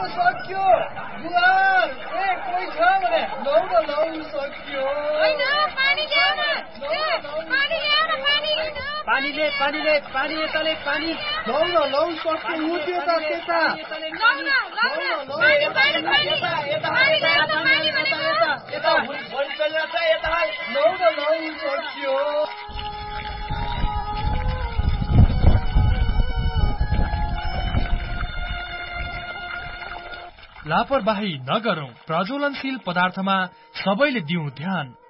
सक्यो दुवार कोही छ भने लौ सक्यो पानी यताले पानी लौ सक्यो उठ्यो त त्यता लौ सक्यो लापरवाही नगरौं। प्रज्वलनशील पदार्थमा सबैले दिउँ ध्यान।